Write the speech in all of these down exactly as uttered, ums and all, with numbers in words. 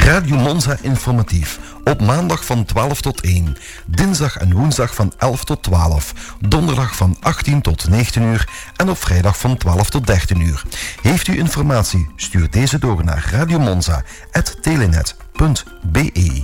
Radio Monza informatief. Op maandag van twaalf tot één. Dinsdag en woensdag van elf tot twaalf. Donderdag van achttien tot negentien uur. En op vrijdag van twaalf tot dertien uur. Heeft u informatie? Stuur deze door naar radiomonza apenstaartje telenet punt b e.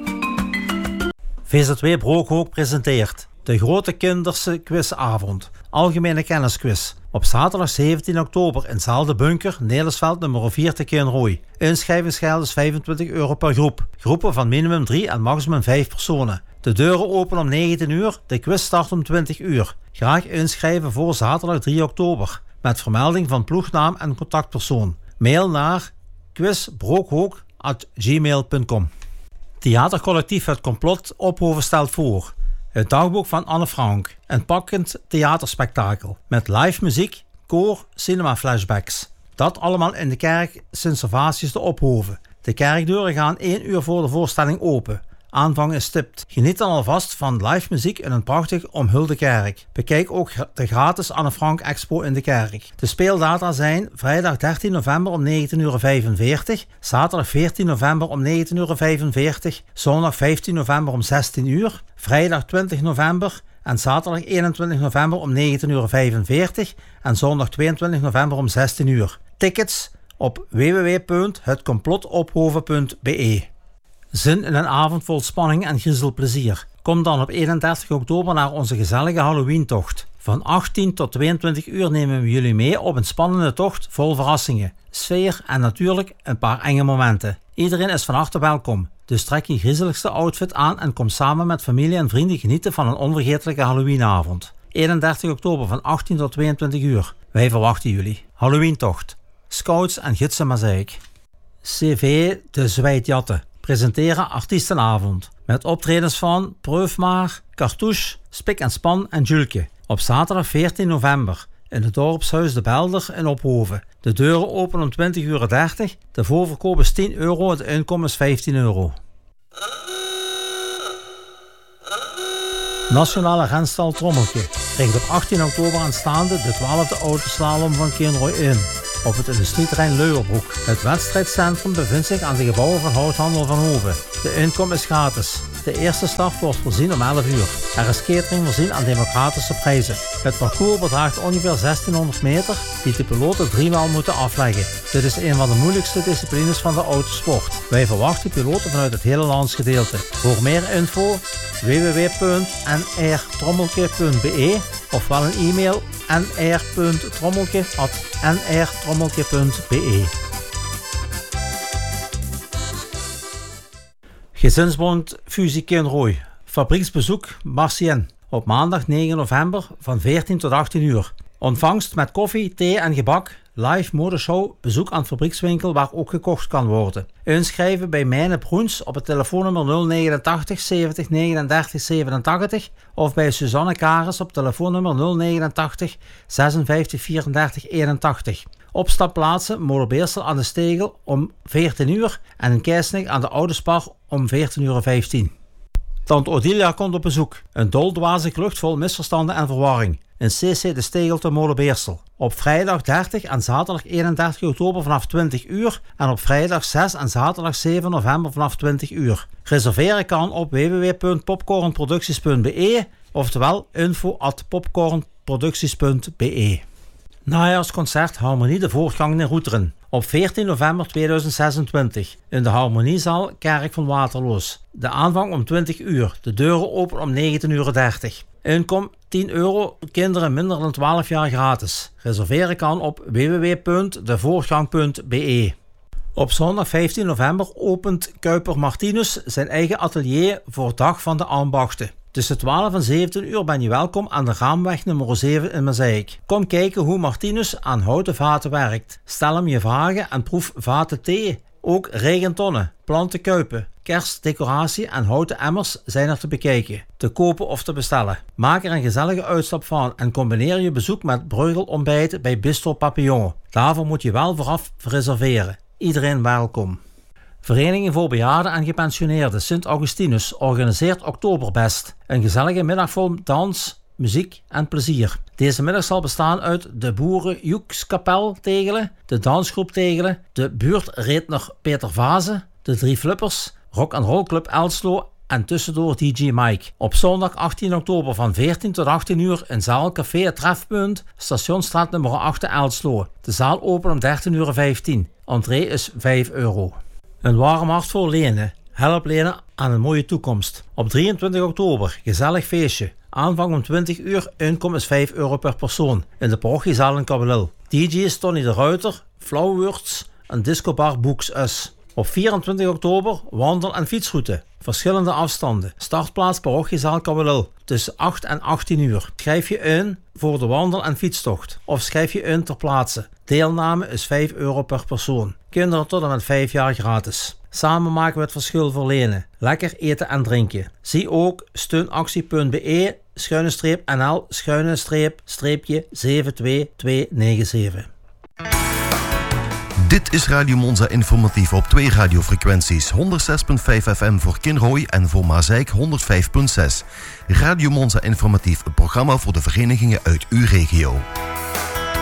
V Z W Brookhoek presenteert de grote kinderse quizavond. Algemene kennisquiz. Op zaterdag zeventien oktober in zaal De Bunker, Nederlandsveld nummer vier te Kernrooi. Inschrijvingsgeld is vijfentwintig euro per groep. Groepen van minimum drie en maximum vijf personen. De deuren openen om negentien uur, de quiz start om twintig uur. Graag inschrijven voor zaterdag drie oktober. Met vermelding van ploegnaam en contactpersoon. Mail naar quiz brookhoek at gmail punt com. Theatercollectief Het Complot Ophoven stelt voor. Het dagboek van Anne Frank. Een pakkend theaterspektakel. Met live muziek, koor, cinema flashbacks. Dat allemaal in de kerk Sint-Servatius te Ophoven. De kerkdeuren gaan één uur voor de voorstelling open. Aanvang is stipt. Geniet dan alvast van live muziek in een prachtig omhulde kerk. Bekijk ook de gratis Anne Frank Expo in de kerk. De speeldata zijn vrijdag dertien november om negentien uur vijfenveertig, zaterdag veertien november om negentien uur vijfenveertig, zondag vijftien november om zestien uur, vrijdag twintig november en zaterdag eenentwintig november om negentien uur vijfenveertig en zondag tweeëntwintig november om zestien uur. Tickets op w w w punt het complot ophoven punt b e. Zin in een avond vol spanning en griezelplezier. Kom dan op eenendertig oktober naar onze gezellige Halloween-tocht. Van achttien tot tweeëntwintig uur nemen we jullie mee op een spannende tocht vol verrassingen, sfeer en natuurlijk een paar enge momenten. Iedereen is van harte welkom, dus trek je griezeligste outfit aan en kom samen met familie en vrienden genieten van een onvergetelijke Halloweenavond. eenendertig oktober van achttien tot tweeëntwintig uur. Wij verwachten jullie. Halloween-tocht. Scouts en gidsen Mazeik. C V De Zwijtjatten presenteren artiestenavond. Met optredens van Preufmaar, Cartouche, Spik en Span en Julke. Op zaterdag veertien november in het dorpshuis De Belder in Ophoven. De deuren openen om twintig uur dertig. De voorverkoop is tien euro, het inkomen is vijftien euro. Nationale renstal Trommelke krijgt op achttien oktober aanstaande de twaalfde autoslalom van Kernrooi in. Op het industrieterrein Leuwerbroek. Het wedstrijdcentrum bevindt zich aan de gebouwen van Houthandel van Hoven. De inkom is gratis. De eerste start wordt voorzien om elf uur. Er is catering voorzien aan democratische prijzen. Het parcours bedraagt ongeveer zestienhonderd meter, die de piloten driemaal moeten afleggen. Dit is een van de moeilijkste disciplines van de autosport. Wij verwachten piloten vanuit het hele landsgedeelte. Voor meer info w w w punt n r trommelke punt b e ofwel een e-mail n r punt trommelke at n r trommelke punt b e. Gezinsbond Fusie Kernrooi. Fabrieksbezoek Marcien. Op maandag negen november van veertien tot achttien uur. Ontvangst met koffie, thee en gebak. Live modeshow, bezoek aan fabriekswinkel waar ook gekocht kan worden. Inschrijven bij Mijne Broens op het telefoonnummer nul negenentachtig zeventig negenendertig zevenentachtig of bij Suzanne Kares op telefoonnummer nul negenentachtig zesenvijftig vierendertig eenentachtig. Opstapplaatsen Molenbeersel aan de Stegel om veertien uur en in Keisnik aan de Oude Spar om veertien uur vijftien. Tante Odilia komt op bezoek. Een doldwaze klucht vol misverstanden en verwarring. In C C de Stegel te Molenbeersel. Op vrijdag dertig en zaterdag eenendertig oktober vanaf twintig uur en op vrijdag zes en zaterdag zeven november vanaf twintig uur. Reserveren kan op w w w punt popcornproducties punt b e oftewel info at popcornproducties punt b e. Najaarsconcert Harmonie de Voortgang in Roeteren. Op veertien november tweeduizend zesentwintig in de Harmoniezaal Kerk van Waterloos. De aanvang om twintig uur. De deuren open om negentien uur dertig. Inkom tien euro, kinderen minder dan twaalf jaar gratis. Reserveren kan op w w w punt de voortgang punt b e. Op zondag vijftien november opent Kuiper Martinus zijn eigen atelier voor Dag van de Ambachten. Tussen twaalf en zeventien uur ben je welkom aan de Raamweg nummer zeven in Mazeik. Kom kijken hoe Martinus aan houten vaten werkt. Stel hem je vragen en proef vaten thee. Ook regentonnen, plantenkuipen, kerstdecoratie en houten emmers zijn er te bekijken, te kopen of te bestellen. Maak er een gezellige uitstap van en combineer je bezoek met breugelontbijt bij Bistro Papillon. Daarvoor moet je wel vooraf reserveren. Iedereen welkom. Vereniging voor Bejaarden en Gepensioneerden Sint Augustinus organiseert Oktoberbest. Een gezellige middag vol dans, muziek en plezier. Deze middag zal bestaan uit de Boerenjoekskapel Tegelen, de dansgroep Tegelen, de buurtredner Peter Vaze, De Drie Flippers, Rock and Roll Club Elslo en tussendoor D J Mike. Op zondag achttien oktober van veertien tot achttien uur in zaal Café Het Trefpunt, Stationsstraat nummer acht te Elslo. De zaal opent om dertien uur vijftien. Entree is vijf euro. Een warm hart voor Lene. Help Lene aan een mooie toekomst. Op drieëntwintig oktober, gezellig feestje. Aanvang om twintig uur, inkom is vijf euro per persoon. In de parochiezaal in Kabelil. D J is Tony de Ruiter, Flauwwurts en discobar Boeks Us. Op vierentwintig oktober, wandel- en fietsroute. Verschillende afstanden. Startplaats parochiezaal Kabelil. Tussen acht en achttien uur. Schrijf je in voor de wandel- en fietstocht. Of schrijf je in ter plaatse. Deelname is vijf euro per persoon. Kinderen tot en met vijf jaar gratis. Samen maken we het verschil voor Lene. Lekker eten en drinken. Zie ook steunactie.be schuine streep nl schuine streep streepje zeven twee twee negen zeven. Dit is Radio Monza Informatief op twee radiofrequenties. honderdzes komma vijf F M voor Kinrooi en voor Mazeik honderdvijf komma zes. Radio Monza Informatief, een programma voor de verenigingen uit uw regio.